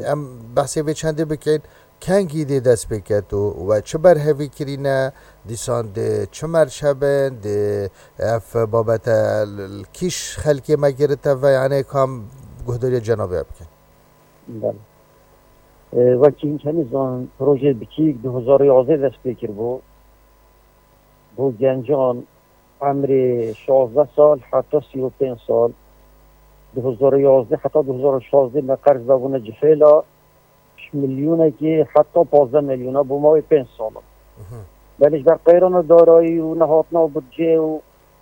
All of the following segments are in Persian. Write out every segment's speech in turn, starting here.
ام بحثی به چنده بکن کنگی دی دست بکت و چه بر هوی کرینه دیسان ده چه مرشبه ده اف بابت کیش خلقی مگرته و یعنی کام گهداری جنابه بکن. بله وقتی این چنین زن پروژه بکیک 2011 دست بکر بو گنجان عمر 16 سال حتی 35 سال 2011 حتی 2016 ما قرض دادن جفیلا میلیونه که حتی 15 میلیونه بو ماوی 5 سال بلش بر قیران دارایی و نهاتنا بودجه و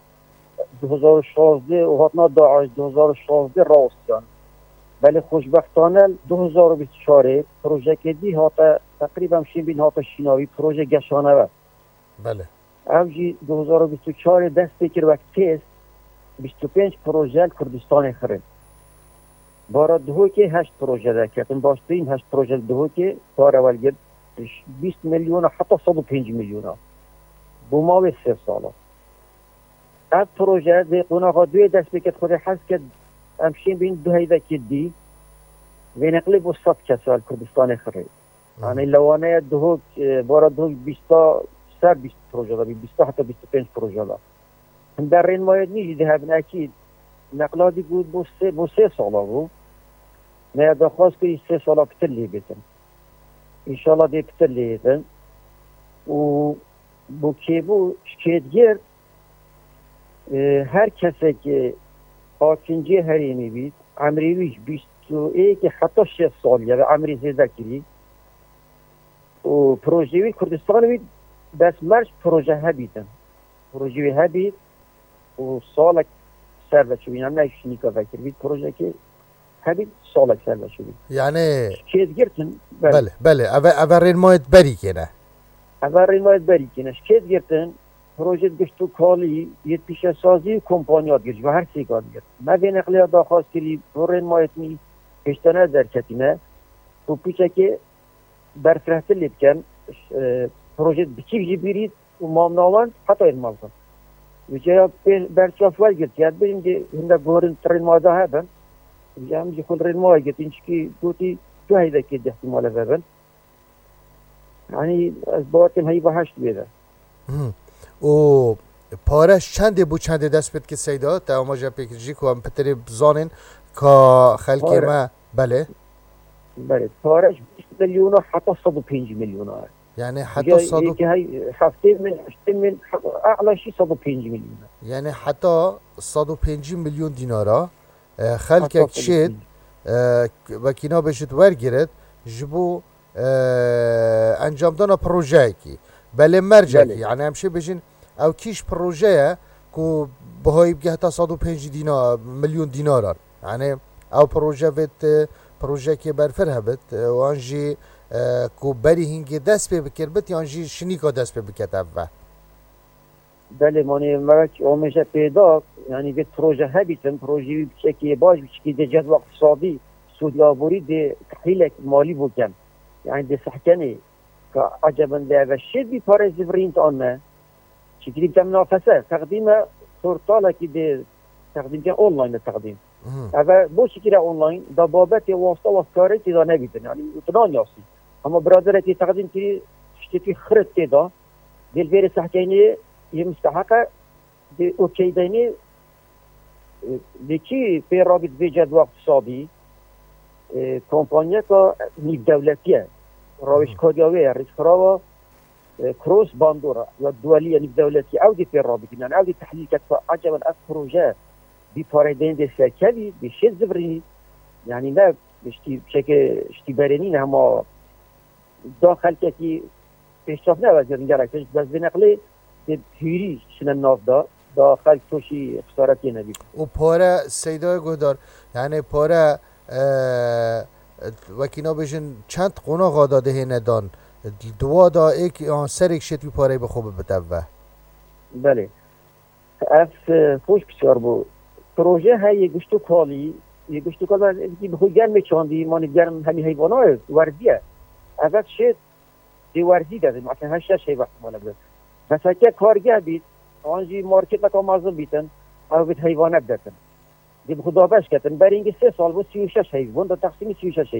2016 و هاتنا داعش 2016 راستان بله خوشبختانه 2024 پروژه که دی هاتا تقریبا شین بین هاتا شیناوی پروژه گشانه و بله اوجی 2024 دست بکر وقت تست 25 پروژه کردستان خرید بارا دهو که 8 پروژه ده کردن باشترین 8 پروژه دهو که بار اول گرد 20 میلیون حتی 105 میلیون بو ماوی 3 ساله از پروژه ده قناقا دوی دست بکرد خود حس که امشین بین دو هیده که دی و نقلی بو 100 کسال کردستان خرید یعنی لوانه دهو بارا دهو 20 سر 20 پروژه ده 20 حتی 25 پروژه ده هم در رین ماید نیجی ده هبن اکید نقلادی بود بو 3 ساله بود نه درخواست که 3 ساله پتر لی بیتن انشالله دی پتر لی بیتن و بو که بو شکیدگر هر کسی که آکنجی هریمی بید عمریویش 21 حتی 6 سال یا عمری زیده کری و پروژهوی کردستان بید بس مرش پروژه ها بیدن پروژهوی ها بید و سالک سر بچه بینم نایشونی که فکر بید پروژه که هبید سالک سر بچه بید یعنی شکیت گرتن بله اول رین ماید بری کنه اول رین ماید بری کنه شکیت گرتن پروژه گشتو کالی یه پیشه سازی و کمپانیات گرد و هر سی کار گرد ما بین اقلیا داخواست کلی رین ماید می پشتانه در کتینه و پیشه که برفرهته لید کن پروژه بچیک جی بیرید و مامناوان حتی این کن وجاء برشاف واجد يعني بيجي هنا قورن ترين ما ذهبا جام يقول رين ما يجي تنشكي دوتي شو هيدا كده احتمال ذهبا يعني اسبوعتين هي بهشت بيدا و پارش چند بو چند دست بید که سیدا تا ما جا پیکرجی که هم پتری بزانین که خلقی ما بله پارش 20 میلیون حتی 105 میلیون يعني حتى هي حفتين من اعلى شيء 105 مليون يعني حتى 105 مليون دينار خلقك شد وكينا بشت ورگرد جبو انجام دانا پروژه کی بله مرجع کی يعني همشه بجين او کیش پروژه کو بهایی بگه حتی 105 مليون دينار يعني او پروژه ویت پروژه کی برفر هبت وانجی کو بری هنگی دست به بکر بت یانجی شنی کا دست به بکت اوه بله مانی مرک آمشه پیدا یعنی به پروژه ها بیتن پروژه بچکی باش بچکی ده جدول اقتصادی سودیابوری ده تحلیل مالی بکن یعنی ده صحکنی که عجبا ده و شد بی پاره زفرین تانه چکری بتن منافسه تقدیم پورتاله که ده تقدیم کن اونلاین تقدیم اول بو شکل اونلاین دا بابت واسطه واسطه که دا نبیدن یعنی اتنان یاسی اما برادر که تقدیم کردی شتی خرد کدا دل بیر صحکنی یه مستحقه دی اوکی دینی دیکی پی رابط به جدول اقتصادی کمپانیا که نیب دولتیه روش کاریاوی ریسکراوا کروس باندورا یا دولی نیب دولتی او دی پی رابط یعنی او دی تحلیل کد عجبا از پروژه بی پاره دین دی سرکوی بی شد زبرینی یعنی نه شتی برینی نه اما داخل که پیشرفت نوازیدن گرکتش بس بنقلی هیری شنن ناف داخل توشی خسارتی نبید و پاره سیدای گهدار یعنی پاره وکینا بجن چند قناغ داده هندان دوا دا ایک سر ایک شتی پاره بخوب بتوه بله اف خوش بسیار بود پروژه های گشتو کالی گشتو کالی بخوی گرم چاندی مانی گرم همی حیوانای وردیه اول شد دی ورزی دادیم مثلا هشت شی وقت مال بود مثلا که کارگاه بید آنجی مارکت لکه مازن بیتن او بید حیوانات دادن دی خدا باش کردن برای اینکه 3 سال بود 36 حیوان دا تقسیم 36